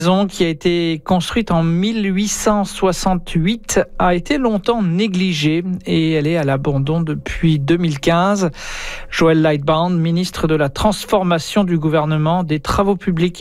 Maison qui a été construite en 1868 a été longtemps négligée et elle est à l'abandon depuis 2015. Joël Lightbound, ministre de la Transformation du gouvernement, des Travaux publics